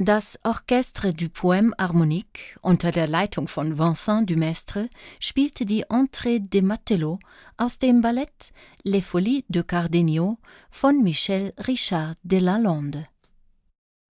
Das Orchestre du Poème Harmonique unter der Leitung von Vincent Dumestre spielte die Entrée des Matelots aus dem Ballett Les Folies de Cardenio von Michel Richard de Lalande.